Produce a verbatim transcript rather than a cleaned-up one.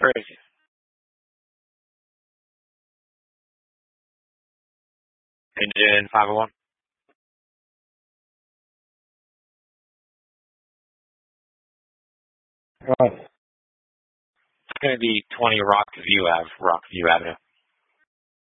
is it? Engine five oh one. Right. It's going to be twenty Rockview Ave, Rockview Avenue.